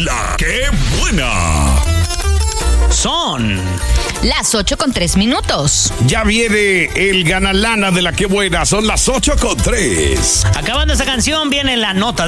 La que buena. Son las 8:03. Ya viene el ganalana de la que buena. Son las 8:03. Acabando esta canción viene la nota